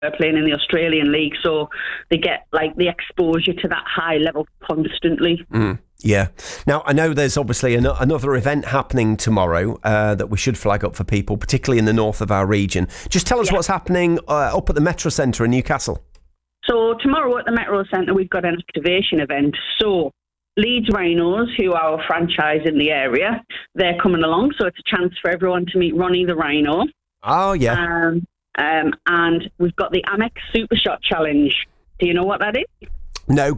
playing in the Australian League, so they get like the exposure to that high level constantly. Yeah. Now, I know there's obviously another event happening tomorrow that we should flag up for people, particularly in the north of our region. Just tell us what's happening up at the Metro Centre in Newcastle. So tomorrow at the Metro Centre, we've got an activation event. So Leeds Rhinos, who are our franchise in the area, they're coming along. So it's a chance for everyone to meet Ronnie the Rhino. Oh, yeah. And we've got the Amex Super Shot Challenge. Do you know what that is? No,